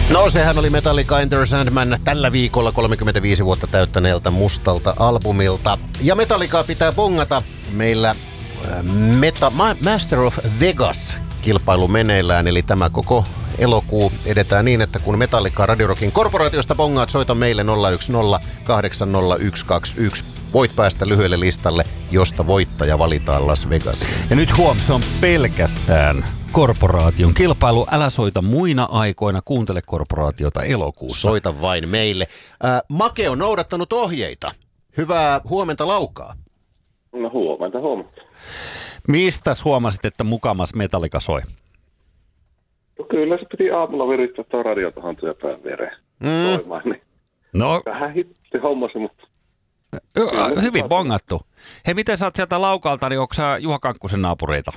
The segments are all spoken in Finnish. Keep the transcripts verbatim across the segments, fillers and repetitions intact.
No sehän oli Metallica Enter Sandman tällä viikolla kolmekymmentäviisi vuotta täyttäneeltä mustalta albumilta. Ja Metallicaa pitää bongata meillä Meta, Master of Vegas -kilpailu meneillään, eli tämä koko elokuu edetään niin, että kun Metallica Radio Rockin korporaatiosta bongaat, soita meille nolla yksi nolla kahdeksan nolla yksi kaksi yksi. Voit päästä lyhyelle listalle, josta voittaja valitaan Las Vegasiin. Ja nyt huom, se on pelkästään korporaation kilpailu. Älä soita muina aikoina, kuuntele korporaatiota elokuussa. Soita vain meille. Äh, Make on noudattanut ohjeita. Hyvää huomenta Laukaa. No huomenta, huomenta. Mistäs huomasit, että mukamas Metallica soi? No kyllä se piti aamulla virittää tuo radio tuohon työpään viereen. Mm. Soimaan, niin No, vähän hitti hommasi, mutta ö, hyvin bongattu. Hei, miten sä oot sieltä Laukalta, niin onko sä Juha Kankkusen naapureita?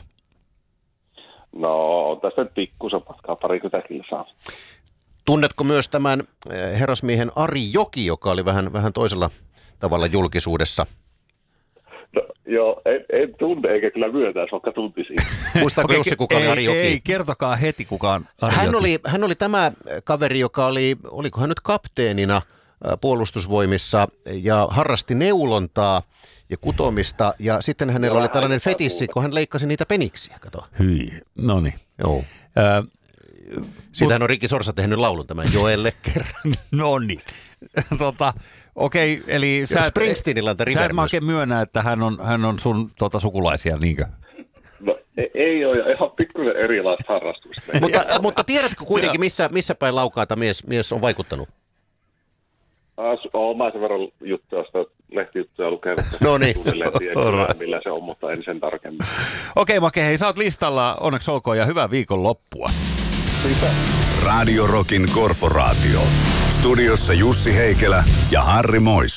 no on tästä nyt pikkusen matkaa, parikymmentä kilsaa. Tunnetko myös tämän äh, herrasmiehen Ari Joki, joka oli vähän, vähän toisella tavalla julkisuudessa? No joo, en, en tunne eikä kyllä myöntää, vaikka tuntisi. Muistaako Okei, Jussi, kuka oli ei, Ari Joki? Ei, kertokaa heti kukaan Ari Hän Joki. oli, hän oli tämä kaveri, joka oli, oliko hän nyt kapteenina äh, puolustusvoimissa ja harrasti neulontaa ja kutomista. Ja sitten hänellä oli tällainen fetissi, kun hän leikkasi niitä peniksiä, kato. Hyi, no niin. Joo. Ö, Siitähän on Rikki Sorsa tehnyt laulun tämän Joelle kerran. no niin. tota, okei, eli sä, Springsteenilla on tämä sä et River myös. make myönnä, että hän on, hän on sun tota, sukulaisia, niinkö? No ei, ei ole, ihan pikkusen erilaista harrastusta. mutta, mutta tiedätkö kuitenkin, missä, missä päin Laukaata mies, mies on vaikuttanut? Olen mä sen verran juttuja, sitä lehtijuttuja lukenut. No niin. Suunnilleen tiedän, millä se on, mutta en sen tarkemmin. Okei, Make, hei, sä oot listalla, onneksi olkoon ja hyvää viikonloppua. Radio Rockin korporaatio. Studiossa Jussi Heikelä ja Harri Mois.